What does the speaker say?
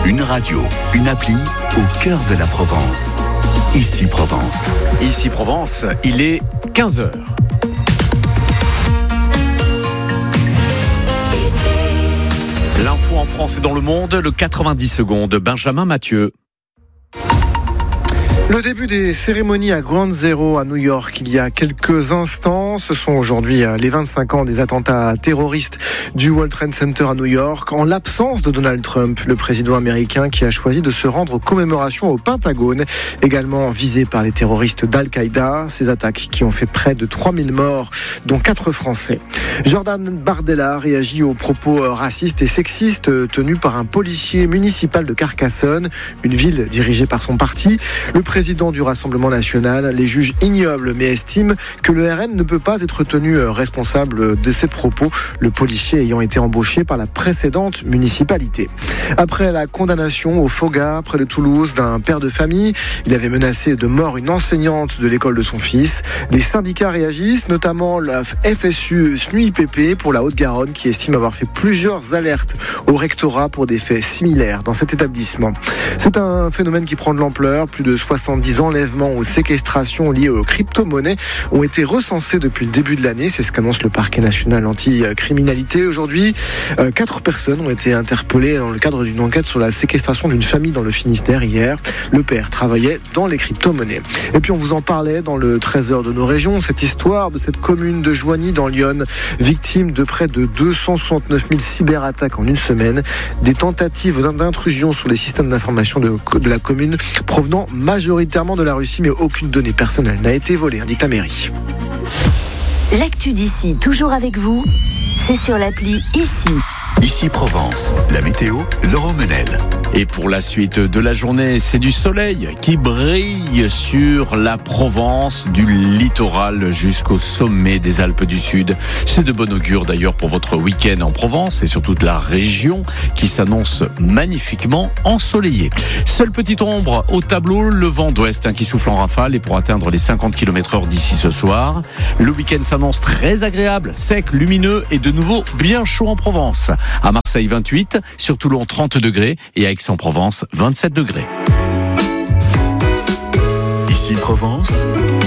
Une radio, une appli au cœur de la Provence. Ici Provence. Ici Provence, il est 15h. L'info en France et dans le monde, le 90 secondes. Benjamin Mathieu. Le début des cérémonies à Ground Zero à New York il y a quelques instants. Ce sont aujourd'hui les 25 ans des attentats terroristes du World Trade Center à New York. En l'absence de Donald Trump, le président américain qui a choisi de se rendre aux commémorations au Pentagone, également visé par les terroristes d'Al-Qaïda. Ces attaques qui ont fait près de 3000 morts, dont 4 Français. Jordan Bardella réagit aux propos racistes et sexistes tenus par un policier municipal de Carcassonne, une ville dirigée par son parti. Le président du Rassemblement national les juge ignobles mais estime que le RN ne peut pas être tenu responsable de ses propos, le policier ayant été embauché par la précédente municipalité. Après la condamnation au Foga, près de Toulouse, d'un père de famille, il avait menacé de mort une enseignante de l'école de son fils. Les syndicats réagissent, notamment la FSU SNUIPP pour la Haute-Garonne qui estime avoir fait plusieurs alertes au rectorat pour des faits similaires dans cet établissement. C'est un phénomène qui prend de l'ampleur. Plus de 70 enlèvements ou séquestrations liées aux crypto-monnaies ont été recensés depuis le début de l'année. C'est ce qu'annonce le parquet national anti-criminalité. Aujourd'hui, 4 personnes ont été interpellées dans le cadre d'une enquête sur la séquestration d'une famille dans le Finistère hier. Le père travaillait dans les crypto-monnaies. Et puis on vous en parlait dans le Trésor de nos régions, cette histoire de cette commune de Joigny dans l'Yonne, victime de près de 269 000 cyberattaques en une semaine, des tentatives d'intrusion sur les systèmes d'information de la commune provenant majoritairement de la Russie, mais aucune donnée personnelle n'a été volée, indique la mairie. L'actu d'ici, toujours avec vous, c'est sur l'appli Ici. Ici Provence, la météo, Laurent Menel. Et pour la suite de la journée, c'est du soleil qui brille sur la Provence, du littoral jusqu'au sommet des Alpes du Sud. C'est de bon augure d'ailleurs pour votre week-end en Provence et sur toute la région qui s'annonce magnifiquement ensoleillée. Seule petite ombre au tableau, le vent d'ouest qui souffle en rafale et pour atteindre les 50 km/h d'ici ce soir. Le week-end s'annonce très agréable, sec, lumineux et de nouveau bien chaud en Provence. À Marseille 28, sur Toulon 30 degrés et à Aix-en-Provence 27 degrés. Ici Provence,